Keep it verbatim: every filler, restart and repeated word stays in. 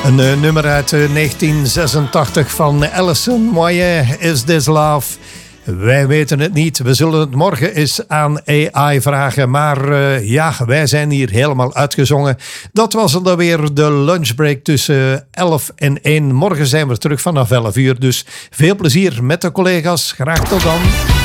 Een uh, nummer uit uh, negentien zesentachtig van Alison Moyet, Is This Love? Wij weten het niet. We zullen het morgen eens aan A I vragen. Maar uh, ja, wij zijn hier helemaal uitgezongen. Dat was het dan weer, de lunchbreak tussen elf en één. Morgen zijn we terug vanaf elf uur. Dus veel plezier met de collega's. Graag tot dan.